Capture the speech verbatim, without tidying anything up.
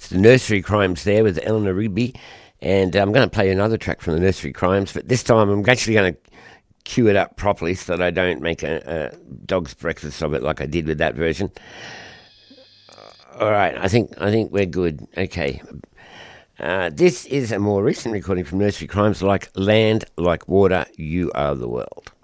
the Nursery Crimes there with Eleanor Rigby. And I'm going to play another track from the Nursery Crimes, but this time I'm actually going to cue it up properly so that I don't make a, a dog's breakfast of it like I did with that version. All right, I think I think we're good. Okay. Uh, this is a more recent recording from Nursery Crimes, like Land, Like Water, You Are the World.